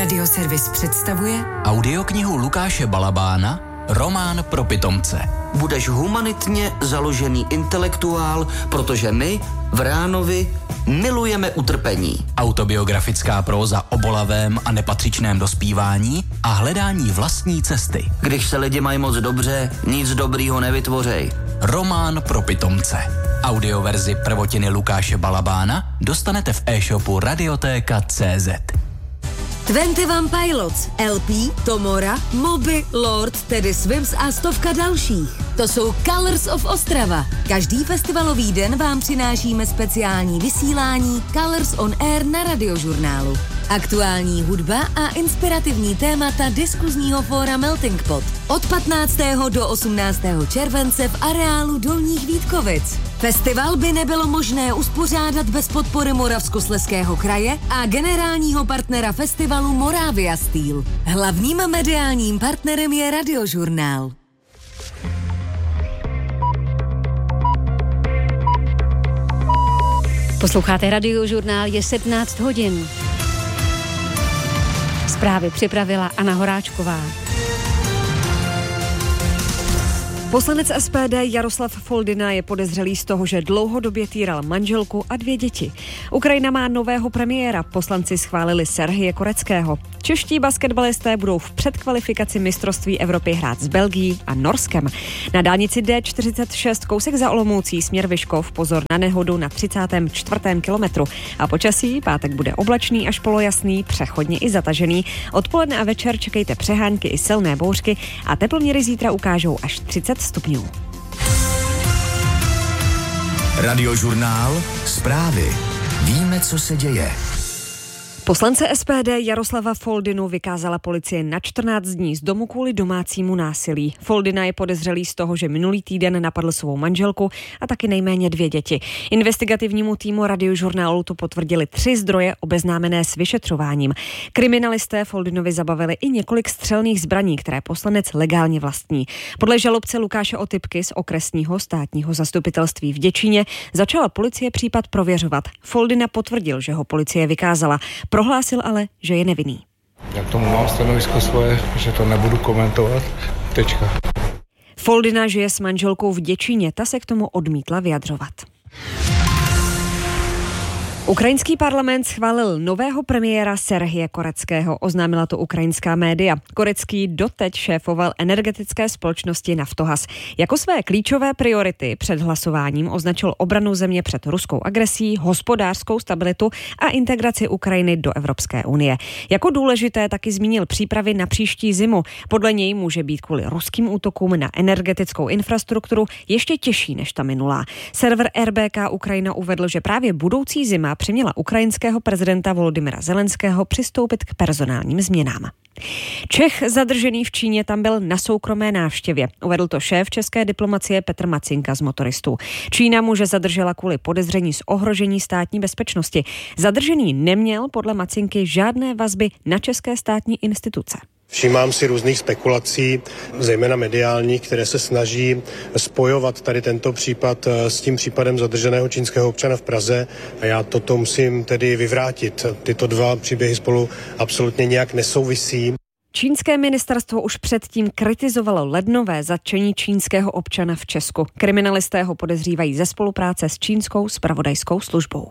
Radioservis představuje audioknihu Lukáše Balabána Román pro pitomce. Budeš humanitně založený intelektuál, protože my v Ránovi milujeme utrpení. Autobiografická próza o bolavém a nepatřičném dospívání a hledání vlastní cesty. Když se lidi mají moc dobře, nic dobrýho nevytvořej. Román pro pitomce. Audioverzi prvotiny Lukáše Balabána dostanete v e-shopu Radiotéka.cz. 21 Pilots, LP, Tomora, Moby, Lord, Teddy Swims a stovka dalších. To jsou Colors of Ostrava. Každý festivalový den vám přinášíme speciální vysílání Colors on Air na Radiožurnálu. Aktuální hudba a inspirativní témata diskuzního fóra Melting Pot. Od 15. do 18. července v areálu Dolních Vítkovic. Festival by nebylo možné uspořádat bez podpory Moravskoslezského kraje a generálního partnera festivalu Moravia Steel. Hlavním mediálním partnerem je Radiožurnál. Posloucháte Radiožurnál, je 17 hodin. Zprávy připravila Anna Horáčková. Poslanec SPD Jaroslav Foldina je podezřelý z toho, že dlouhodobě týral manželku a 2 děti. Ukrajina má nového premiéra, poslanci schválili Serhije Koreckého. Čeští basketbalisté budou v předkvalifikaci mistrovství Evropy hrát s Belgií a Norskem. Na dálnici D46 kousek za Olomoucí směr Vyškov pozor na nehodu na 34. kilometru. A počasí pátek bude oblačný až polojasný, přechodně i zatažený. Odpoledne a večer čekejte přehánky i silné bouřky a teploměry zítra ukážou až 30 stupňů. Radiožurnál, zprávy. Víme, co se děje. Poslance SPD Jaroslava Foldinu vykázala policie na 14 dní z domu kvůli domácímu násilí. Foldina je podezřelý z toho, že minulý týden napadl svou manželku a taky nejméně 2 děti. Investigativnímu týmu Radiožurnálu to potvrdili 3 zdroje obeznámené s vyšetřováním. Kriminalisté Foldinovi zabavili i několik střelných zbraní, které poslanec legálně vlastní. Podle žalobce Lukáše Otypky z okresního státního zastupitelství v Děčíně začala policie případ prověřovat. Foldina potvrdil, že ho policie vykázala. Prohlásil ale, že je nevinný. Já k tomu mám stanovisko svoje, že to nebudu komentovat. Tečka. Foldina žije s manželkou v Děčíně, ta se k tomu odmítla vyjadřovat. Ukrajinský parlament schválil nového premiéra Serhije Koreckého, oznámila to ukrajinská média. Korecký doteď šéfoval energetické společnosti Naftogaz. Jako své klíčové priority před hlasováním označil obranu země před ruskou agresí, hospodářskou stabilitu a integraci Ukrajiny do Evropské unie. Jako důležité taky zmínil přípravy na příští zimu. Podle něj může být kvůli ruským útokům na energetickou infrastrukturu ještě těžší než ta minulá. Server RBK Ukrajina uvedl, že právě budoucí zima přiměla ukrajinského prezidenta Volodymyra Zelenského přistoupit k personálním změnám. Čech zadržený v Číně tam byl na soukromé návštěvě. Uvedl to šéf české diplomacie Petr Macinka z Motoristů. Čína muže zadržela kvůli podezření z ohrožení státní bezpečnosti. Zadržený neměl podle Macinky žádné vazby na české státní instituce. Všímám si různých spekulací, zejména mediálních, které se snaží spojovat tady tento případ s tím případem zadrženého čínského občana v Praze a já toto musím tedy vyvrátit. Tyto 2 příběhy spolu absolutně nějak nesouvisí. Čínské ministerstvo už předtím kritizovalo lednové zatčení čínského občana v Česku. Kriminalisté ho podezřívají ze spolupráce s čínskou zpravodajskou službou.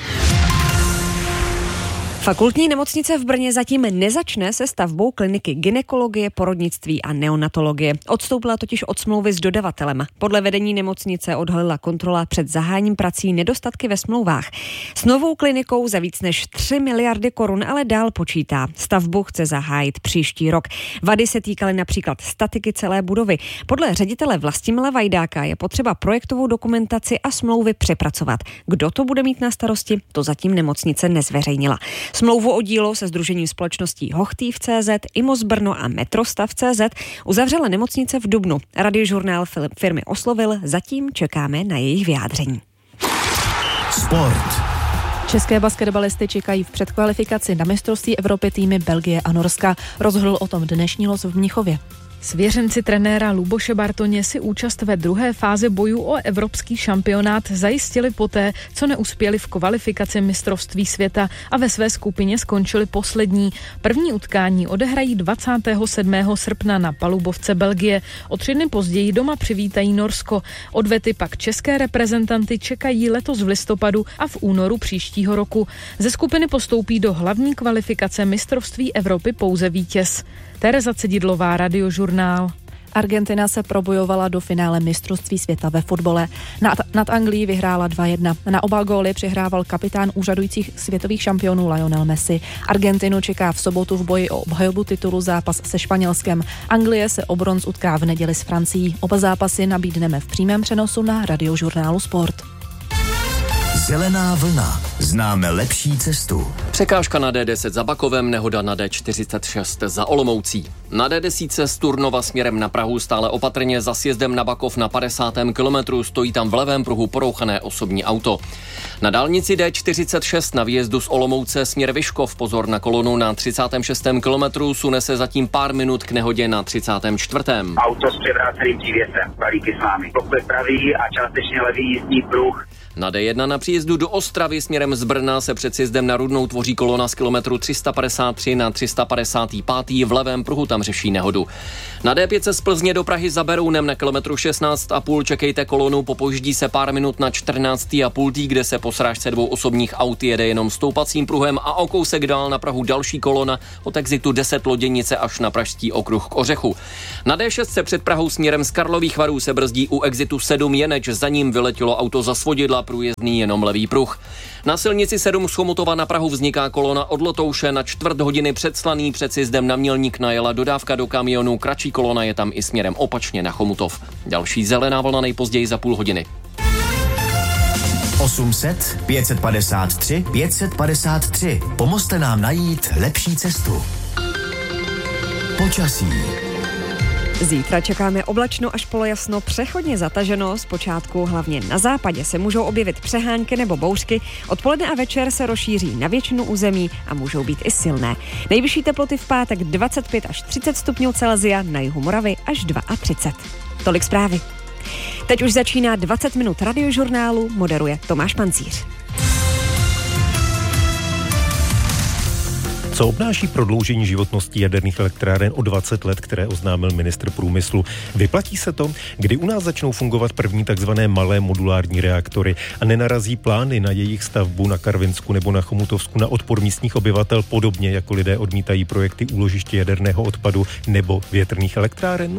Fakultní nemocnice v Brně zatím nezačne se stavbou kliniky gynekologie, porodnictví a neonatologie. Odstoupila totiž od smlouvy s dodavatelem. Podle vedení nemocnice odhalila kontrola před zahájením prací nedostatky ve smlouvách. S novou klinikou za víc než 3 miliardy korun ale dál počítá. Stavbu chce zahájit příští rok. Vady se týkaly například statiky celé budovy. Podle ředitele Vlastimila Vajdáka je potřeba projektovou dokumentaci a smlouvy přepracovat. Kdo to bude mít na starosti, to zatím nemocnice nezveřejnila. Smlouvu o dílo se sdružením společností Hochtief.cz, Imos Brno a Metrostav.cz uzavřela nemocnice v dubnu. Radiožurnál firmy oslovil, zatím čekáme na jejich vyjádření. Sport. České basketbalisty čekají v předkvalifikaci na mistrovství Evropy týmy Belgie a Norska. Rozhodl o tom dnešní los v Mnichově. Svěřenci trenéra Luboše Bartoně si účast ve druhé fázi bojů o evropský šampionát zajistili poté, co neuspěli v kvalifikaci mistrovství světa a ve své skupině skončili poslední. První utkání odehrají 27. srpna na palubovce Belgie. O 3 dny později doma přivítají Norsko. Odvety pak české reprezentanty čekají letos v listopadu a v únoru příštího roku. Ze skupiny postoupí do hlavní kvalifikace mistrovství Evropy pouze vítěz. Tereza Cedidlová, Radiožurnál. Argentina se probojovala do finále mistrovství světa ve fotbale. Nad Anglií vyhrála 2-1. Na oba góly přihrával kapitán úřadujících světových šampionů Lionel Messi. Argentinu čeká v sobotu v boji o obhajobu titulu zápas se Španělskem. Anglie se o bronz utká v neděli s Francií. Oba zápasy nabídneme v přímém přenosu na Radiožurnálu Sport. Zelená vlna. Známe lepší cestu. Překážka na D10 za Bakovem, nehoda na D46 za Olomoucí. Na D10 z Turnova směrem na Prahu stále opatrně za sjezdem na Bakov na 50. kilometru, stojí tam v levém pruhu porouchané osobní auto. Na dálnici D46 na výjezdu z Olomouce směr Vyškov, pozor na kolonu na 36. kilometru, sune se zatím pár minut k nehodě na 34. Auto s převráceným přívěsem, balíky s vámi. Pokud pravý a částečně levý jízdní pruh. Na D1 na příjezdu do Ostravy směrem z Brna se před sjezdem na Rudnou tvoří kolona z kilometru 353 na 355. V levém pruhu tam řeší nehodu. Na D5 z Plzně do Prahy za Berounem na kilometru 16,5 čekejte kolonu, popoždí se pár minut na 14,5, kde se po srážce 2 osobních aut jede jenom stoupacím pruhem a o kousek dál na Prahu další kolona od exitu 10 Loděnice až na Pražský okruh k Ořechu. Na D6 se před Prahou směrem z Karlových Varů se brzdí u exitu 7 Jeneč, za ním vyletělo auto za svodidla, průjezdný jenom levý pruh. Na silnici 7 z Chomutova na Prahu vzniká kolona od Lotouše, na čtvrt hodiny před Slaný před sjezdem na Mělník najela dodávka do kamionu, kratší kolona je tam i směrem opačně na Chomutov. Další zelená vlna nejpozději za půl hodiny. 800 553 553. Pomozte nám najít lepší cestu. Počasí. Zítra čekáme oblačno až polojasno, přechodně zataženo, zpočátku hlavně na západě se můžou objevit přehánky nebo bouřky, odpoledne a večer se rozšíří na většinu území a můžou být i silné. Nejvyšší teploty v pátek 25 až 30 stupňů Celsia, na jihu Moravy až 32. Tolik zprávy. Teď už začíná 20 minut Radiožurnálu, moderuje Tomáš Pancíř. Co obnáší prodloužení životnosti jaderných elektráren o 20 let, které oznámil ministr průmyslu? Vyplatí se to? Kdy u nás začnou fungovat první takzvané malé modulární reaktory a nenarazí plány na jejich stavbu na Karvinsku nebo na Chomutovsku na odpor místních obyvatel, podobně jako lidé odmítají projekty úložiště jaderného odpadu nebo větrných elektráren?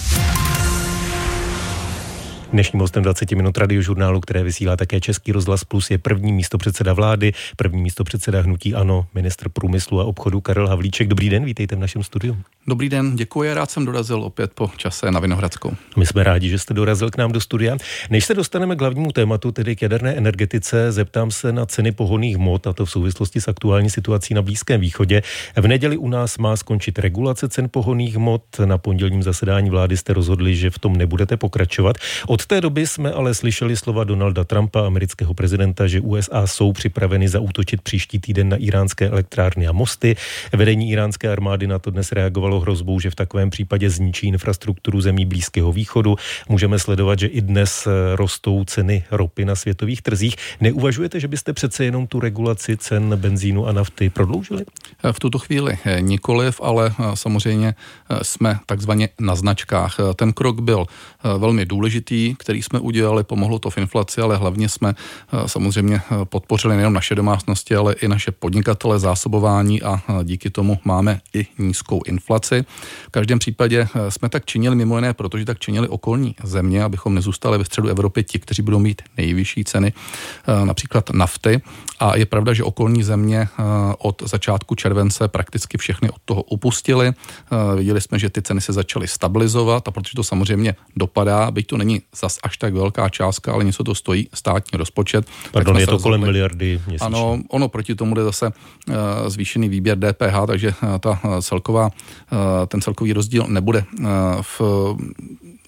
Dnešním hostem 20 minut Radiožurnálu, které vysílá také Český rozhlas Plus, je první místopředseda vlády, první místopředseda hnutí ANO, ministr průmyslu a obchodu Karel Havlíček. Dobrý den, vítejte v našem studiu. Dobrý den, děkuji, rád jsem dorazil opět po čase na Vinohradskou. My jsme rádi, že jste dorazil k nám do studia. Než se dostaneme k hlavnímu tématu, tedy k jaderné energetice, zeptám se na ceny pohonných hmot, a to v souvislosti s aktuální situací na Blízkém východě. V neděli u nás má skončit regulace cen pohonných hmot. Na pondělním zasedání vlády jste rozhodli, že v tom nebudete pokračovat. Od té doby jsme ale slyšeli slova Donalda Trumpa, amerického prezidenta, že USA jsou připraveny zaútočit příští týden na iránské elektrárny a mosty. Vedení iránské armády na to dnes reagovalo hrozbou, že v takovém případě zničí infrastrukturu zemí Blízkého východu. Můžeme sledovat, že i dnes rostou ceny ropy na světových trzích. Neuvažujete, že byste přece jenom tu regulaci cen benzínu a nafty prodloužili? V tuto chvíli nikoliv, ale samozřejmě jsme takzvaně na značkách. Ten krok byl velmi důležitý, který jsme udělali, pomohlo to v inflaci, ale hlavně jsme samozřejmě podpořili nejen naše domácnosti, ale i naše podnikatele, zásobování a díky tomu máme i nízkou inflaci. V každém případě jsme tak činili mimo jiné, protože tak činili okolní země, abychom nezůstali ve středu Evropy ti, kteří budou mít nejvyšší ceny, například nafty. A je pravda, že okolní země od začátku července prakticky všechny od toho upustili. Viděli jsme, že ty ceny se začaly stabilizovat a protože to samozřejmě dopadá, byť to není zas až tak velká částka, ale něco to stojí státní rozpočet. Pardon, je to kolem miliardy měsíčně. Ano, ono proti tomu jde zase zvýšený výběr DPH, takže ten celkový rozdíl nebude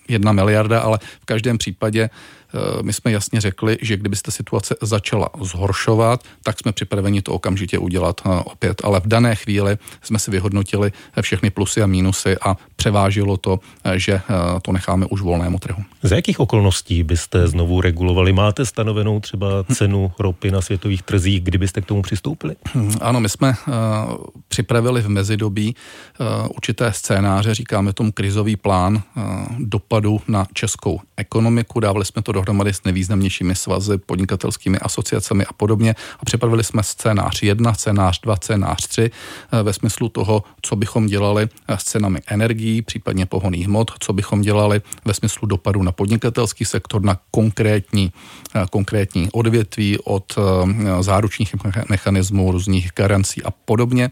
1 miliarda, ale v každém případě my jsme jasně řekli, že kdyby se ta situace začala zhoršovat, tak jsme připraveni to okamžitě udělat opět. Ale v dané chvíli jsme si vyhodnotili všechny plusy a mínusy a převážilo to, že to necháme už volnému trhu. Za jakých okolností byste znovu regulovali? Máte stanovenou třeba cenu ropy na světových trzích, kdybyste k tomu přistoupili? Ano, my jsme připravili v mezidobí určité scénáře, říkáme tomu krizový plán dopadu na českou ekonomiku. Dávali jsme to dohromady s nejvýznamnějšími svazy, podnikatelskými asociacemi a podobně a připravili jsme scénář 1, scénář 2, scénář 3 ve smyslu toho, co bychom dělali s cenami energií, případně pohonných hmot, co bychom dělali ve smyslu dopadu na podnikatelský sektor, na konkrétní odvětví od záručních mechanismů, různých garancí a podobně.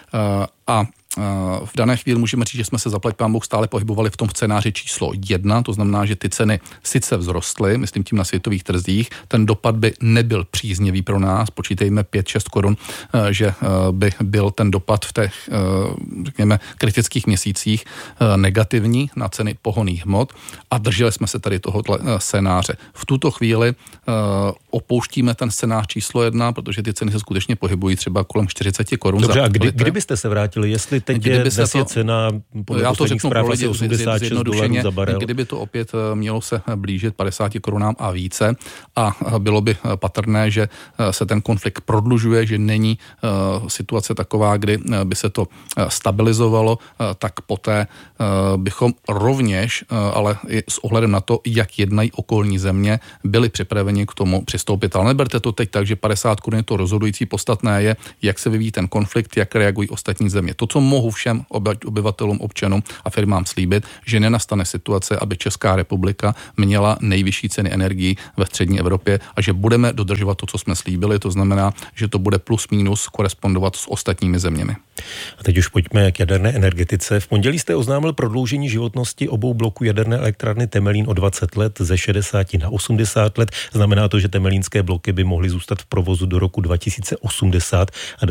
A v dané chvíli můžeme říct, že jsme se zaplať pán Bůh stále pohybovali v tom scénáři číslo 1, to znamená, že ty ceny sice vzrostly, myslím tím na světových trzích, ten dopad by nebyl příznivý pro nás, počítejme 5-6 korun, že by byl ten dopad v těch, řekněme, kritických měsících negativní na ceny pohonných hmot a drželi jsme se tady tohoto scénáře. V tuto chvíli opouštíme ten scénář číslo 1, protože ty ceny se skutečně pohybují třeba kolem 40 korun. Dobře, a kdybyste se vrátili, jestli teď je cena podle posledních zpráv asi 86 dolarů za barel. Kdyby to opět mělo se blížit 50 korunám a více a bylo by patrné, že se ten konflikt prodlužuje, že není situace taková, kdy by se to stabilizovalo, tak poté bychom rovněž, ale i s ohledem na to, jak jednají okolní země, byli připraveni k tomu přistoupit. Ale neberte to teď tak, že 50 korun je to rozhodující, podstatné je, jak se vyvíjí ten konflikt, jak reagují ostatní země. To, co mohu všem obyvatelům, občanům a firmám slíbit, že nenastane situace, aby Česká republika měla nejvyšší ceny energií ve střední Evropě a že budeme dodržovat to, co jsme slíbili, to znamená, že to bude plus minus korespondovat s ostatními zeměmi. A teď už pojďme k jaderné energetice. V pondělí jste oznámil prodloužení životnosti obou bloků jaderné elektrárny Temelín o 20 let, ze 60 na 80 let. Znamená to, že temelínské bloky by mohly zůstat v provozu do roku 2080 a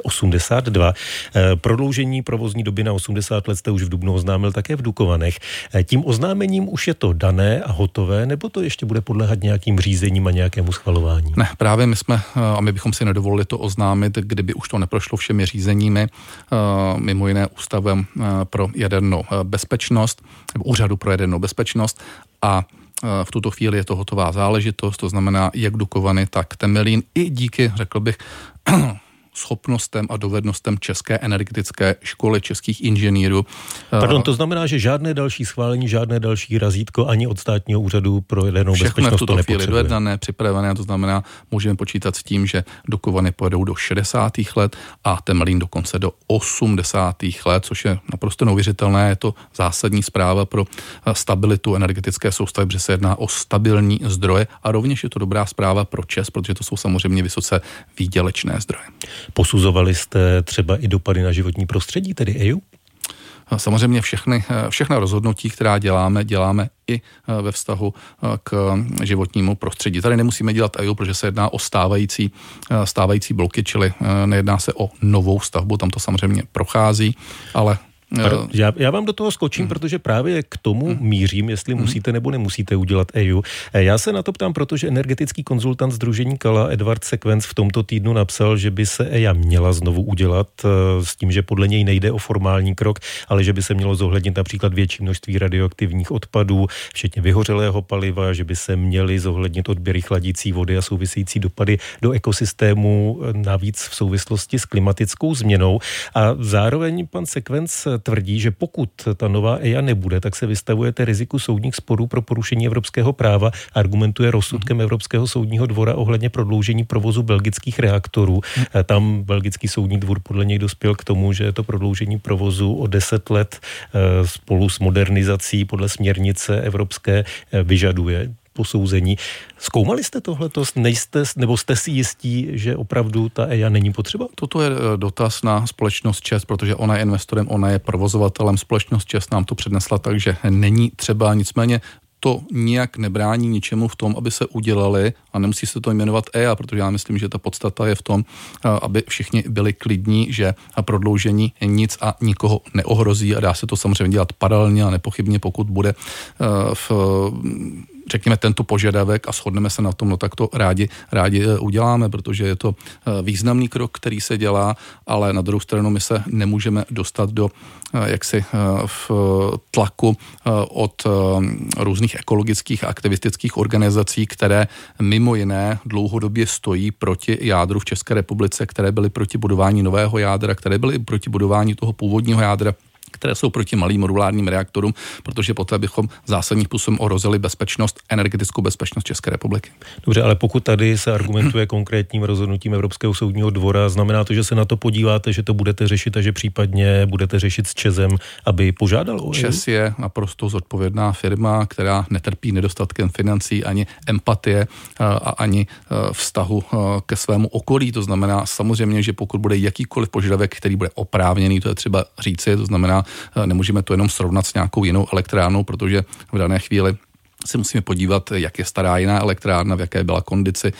2082. Prodloužení provozní doby na 80 let jste už v dubnu oznámil také v Dukovanech. Tím oznámením už je to dané a hotové, nebo to ještě bude podléhat nějakým řízením a nějakému schvalování? Ne, právě my bychom si nedovolili to oznámit, kdyby už to neprošlo všemi řízeními, mimo jiné Ústavem pro jadernou bezpečnost, nebo Úřadu pro jadernou bezpečnost a v tuto chvíli je to hotová záležitost, to znamená jak Dukovany, tak Temelín i díky, řekl bych, schopnostem a dovednostem České energetické školy, českých inženýrů. Pardon, to znamená, že žádné další schválení, žádné další razítko ani od státního úřadu pro jadernou bezpečnost to nepotřebuje. Dojednané, připravené, to znamená, můžeme počítat s tím, že Dukovany pojedou do 60. let a Temelín dokonce do 80. let, což je naprosto neuvěřitelné, je to zásadní zpráva pro stabilitu energetické soustavy, protože se jedná o stabilní zdroje a rovněž je to dobrá zpráva pro ČEZ, protože to jsou samozřejmě vysoce výdělečné zdroje. Posuzovali jste třeba i dopady na životní prostředí, tedy EIA? Samozřejmě všechna rozhodnutí, která děláme i ve vztahu k životnímu prostředí. Tady nemusíme dělat EIA, protože se jedná o stávající bloky, čili nejedná se o novou stavbu, tam to samozřejmě prochází, ale Já vám do toho skočím, protože právě k tomu mířím, jestli musíte nebo nemusíte udělat EIA. Já se na to ptám, protože energetický konzultant sdružení Kala Edvard Sekvenc v tomto týdnu napsal, že by se EIA měla znovu udělat s tím, že podle něj nejde o formální krok, ale že by se mělo zohlednit například větší množství radioaktivních odpadů, včetně vyhořelého paliva, že by se měly zohlednit odběry chladící vody a související dopady do ekosystému, navíc v souvislosti s klimatickou změnou. A zároveň pan Sekvenc tvrdí, že pokud ta nová EIA nebude, tak se vystavujete riziku soudních sporů pro porušení evropského práva. Argumentuje rozsudkem Evropského soudního dvora ohledně prodloužení provozu belgických reaktorů. Tam belgický soudní dvůr podle něj dospěl k tomu, že to prodloužení provozu o 10 let spolu s modernizací podle směrnice evropské vyžaduje posouzení. Zkoumali jste tohleto? Nebo jste si jistí, že opravdu ta EIA není potřeba? Toto je dotaz na společnost ČEZ, protože ona je investorem, ona je provozovatelem. Společnost ČEZ nám to přednesla, takže není třeba. Nicméně to nijak nebrání ničemu v tom, aby se udělali, a nemusí se to jmenovat EIA, protože já myslím, že ta podstata je v tom, aby všichni byli klidní, že prodloužení nic a nikoho neohrozí a dá se to samozřejmě dělat paralelně a nepochybně, pokud bude řekněme tento požadavek a shodneme se na tom, no tak to rádi uděláme, protože je to významný krok, který se dělá, ale na druhou stranu my se nemůžeme dostat do jaksi v tlaku od různých ekologických a aktivistických organizací, které mimo jiné dlouhodobě stojí proti jádru v České republice, které byly proti budování nového jádra, které byly proti budování toho původního jádra, které jsou proti malým modulárním reaktorům, protože poté bychom zásadním způsobem ohrozili bezpečnost, energetickou bezpečnost České republiky. Dobře, ale pokud tady se argumentuje konkrétním rozhodnutím Evropského soudního dvora, znamená to, že se na to podíváte, že to budete řešit a že případně budete řešit s ČEZem, aby požádal o ČEZ je naprosto zodpovědná firma, která netrpí nedostatkem financí ani empatie a ani vztahu ke svému okolí. To znamená samozřejmě, že pokud bude jakýkoliv požadavek, který bude oprávněný, to je třeba říci, to znamená, nemůžeme to jenom srovnat s nějakou jinou elektrárnou, protože v dané chvíli se musíme podívat, jak je stará jiná elektrárna, v jaké byla kondici,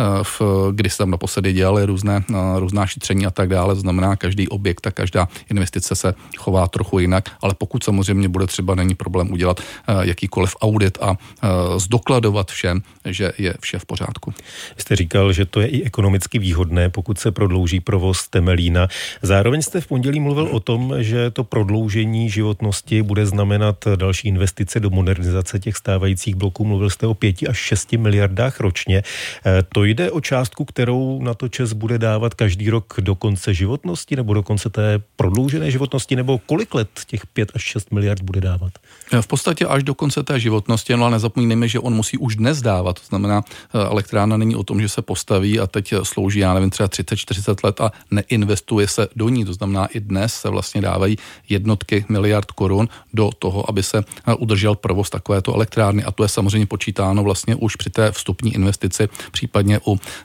kdy se tam naposledy dělaly různá šetření a tak dále. To znamená, každý objekt a každá investice se chová trochu jinak, ale pokud samozřejmě bude třeba, není problém udělat jakýkoliv audit a zdokladovat všem, že je vše v pořádku. Jste říkal, že to je i ekonomicky výhodné, pokud se prodlouží provoz Temelína. Zároveň jste v pondělí mluvil o tom, že to prodloužení životnosti bude znamenat další investice do modernizace těch stávajících bloků. Mluvil jste o 5 až 6 miliardách ročně. To jde o částku, kterou na to ČEZ bude dávat každý rok do konce životnosti nebo do konce té prodloužené životnosti, nebo kolik let těch 5 až 6 miliard bude dávat? V podstatě až do konce té životnosti, no ale nezapomínejme, že on musí už dnes dávat. To znamená, elektrárna není o tom, že se postaví a teď slouží, já nevím, třeba 30-40 let a neinvestuje se do ní. To znamená, i dnes se vlastně dávají jednotky miliard korun do toho, aby se udržel provoz takovéto elektrárny. A to je samozřejmě počítáno vlastně už při té vstupní investici, případně u